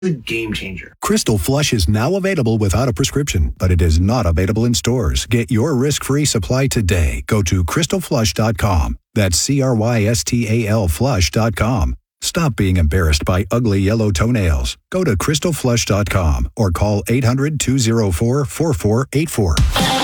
a game changer. Crystal Flush is now available without a prescription, but it is not available in stores. Get your risk-free supply today. Go to crystalflush.com. That's CRYSTAL flush.com. Stop being embarrassed by ugly yellow toenails. Go to crystalflush.com or call 800-204-4484.